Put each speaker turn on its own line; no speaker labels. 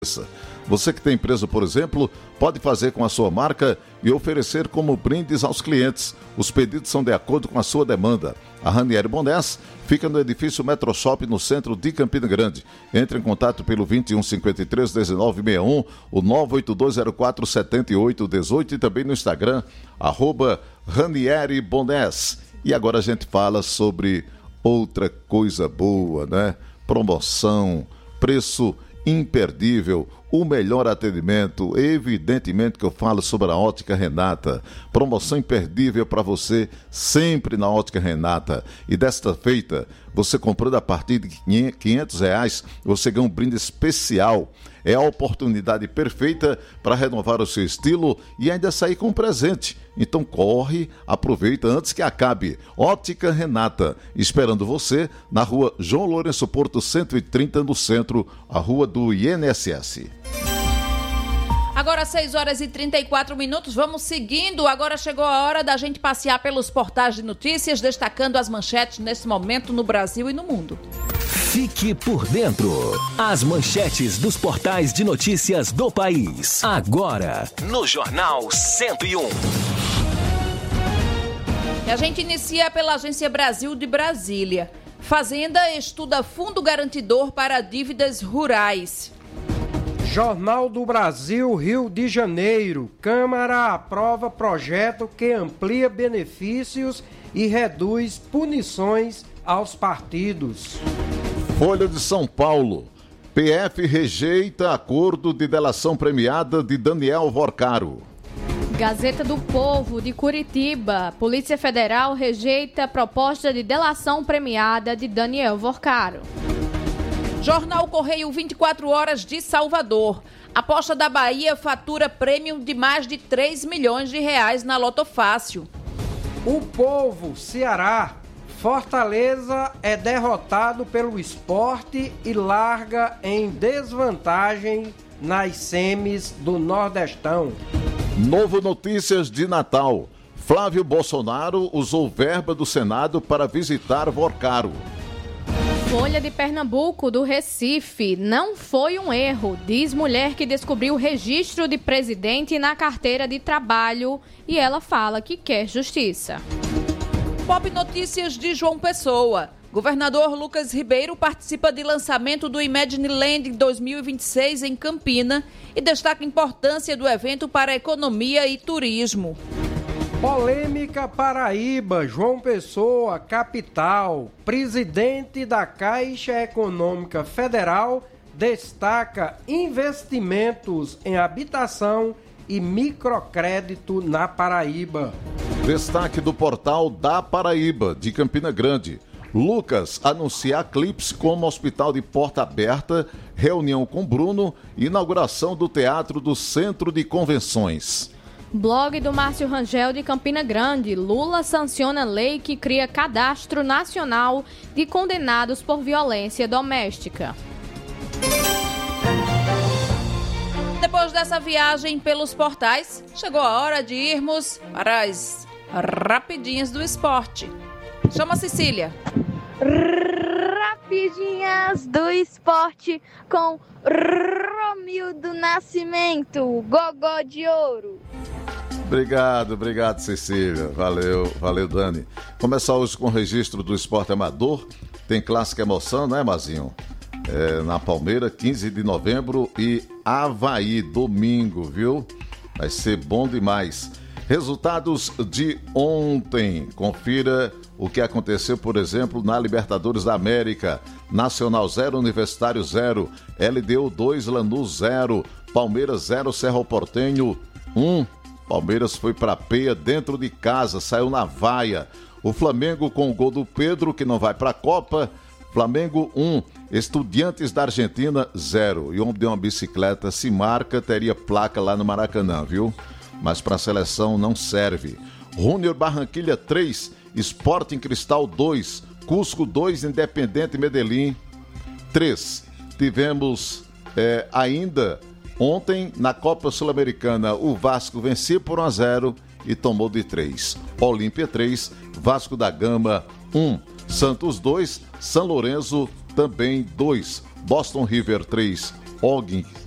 Você que tem empresa, por exemplo, pode fazer com a sua marca e oferecer como brindes aos clientes. Os pedidos são de acordo com a sua demanda. A Ranieri Bonés fica no edifício Metroshop, no centro de Campina Grande. Entre em contato pelo 2153-1961, o 98204-7818 e também no Instagram, @Ranieri Bonés. E agora a gente fala sobre outra coisa boa, né? Promoção, preço imperdível, o melhor atendimento. Evidentemente que eu falo sobre a Ótica Renata. Promoção imperdível para você sempre na Ótica Renata. E desta feita, você comprando a partir de R$500, você ganha um brinde especial. É a oportunidade perfeita para renovar o seu estilo e ainda sair com um presente. Então corre, aproveita antes que acabe. Ótica Renata, esperando você na rua João Lourenço Porto 130, no centro, a rua do INSS.
Agora 6h34, vamos seguindo. Agora chegou a hora da gente passear pelos portais de notícias, destacando as manchetes nesse momento no Brasil e no mundo.
Fique por dentro. As manchetes dos portais de notícias do país. Agora, no Jornal 101.
E a gente inicia pela Agência Brasil de Brasília. Fazenda estuda fundo garantidor para dívidas rurais.
Jornal do Brasil, Rio de Janeiro. Câmara aprova projeto que amplia benefícios e reduz punições aos partidos.
Folha de São Paulo. PF rejeita acordo de delação premiada de Daniel Vorcaro.
Gazeta do Povo, de Curitiba. Polícia Federal rejeita proposta de delação premiada de Daniel Vorcaro.
Jornal Correio 24 Horas de Salvador. Aposta da Bahia fatura prêmio de mais de R$3 milhões na Loto Fácil.
O Povo, Ceará. Fortaleza é derrotado pelo Sport e larga em desvantagem nas semis do Nordestão.
Novo Notícias de Natal. Flávio Bolsonaro usou verba do Senado para visitar Vorcaro.
Folha de Pernambuco, do Recife. Não foi um erro, diz mulher que descobriu o registro de presidente na carteira de trabalho e ela fala que quer justiça.
Pop Notícias de João Pessoa. Governador Lucas Ribeiro participa de lançamento do Imagine Land 2026 em Campina e destaca a importância do evento para a economia e turismo.
Polêmica Paraíba, João Pessoa, capital. Presidente da Caixa Econômica Federal destaca investimentos em habitação e microcrédito na Paraíba.
Destaque do portal da Paraíba, de Campina Grande. Lucas anuncia Eclipse como hospital de porta aberta, reunião com Bruno e inauguração do Teatro do Centro de Convenções.
Blog do Márcio Rangel, de Campina Grande. Lula sanciona lei que cria cadastro nacional de condenados por violência doméstica.
Depois dessa viagem pelos portais, chegou a hora de irmos para as rapidinhas do esporte. Chama a Cecília.
Rapidinhas do esporte com Romildo Nascimento, Gogó de Ouro.
Obrigado, Cecília. Valeu, Dani. Começar hoje com o registro do esporte amador. Tem clássica emoção, né, Mazinho? Na Palmeira, 15 de novembro e Avaí, domingo, viu? Vai ser bom demais. Resultados de ontem. Confira o que aconteceu, por exemplo, na Libertadores da América. Nacional 0, Universitário 0, LDU 2, Lanús 0, Palmeiras 0, Cerro Porteño 1. Palmeiras foi para a peia dentro de casa, saiu na vaia. O Flamengo com o gol do Pedro, que não vai para a Copa. Flamengo 1, Estudiantes da Argentina 0. E o homem deu uma bicicleta, se marca, teria placa lá no Maracanã, viu? Mas para a seleção não serve. Júnior Barranquilla 3, Sporting Cristal 2, Cusco 2, Independente Medellín 3. Tivemos ainda ontem na Copa Sul-Americana, o Vasco venceu por 1-0 e tomou de 3. Olímpia 3, Vasco da Gama 1, Santos 2, São Lourenço também 2, Boston River 3,